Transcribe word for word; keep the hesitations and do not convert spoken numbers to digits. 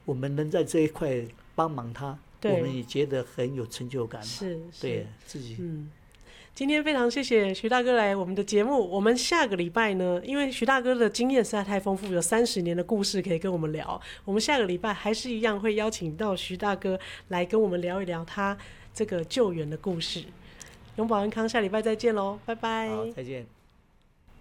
我们能在这一块帮忙他，我们也觉得很有成就感。 是，是对自己。 嗯，今天非常谢谢徐大哥来我们的节目。我们下个礼拜呢，因为徐大哥的经验实在太丰富，有三十年的故事可以跟我们聊。我们下个礼拜还是一样会邀请到徐大哥来跟我们聊一聊他这个救援的故事。永保安康，下礼拜再见喽，拜拜。 好，再见。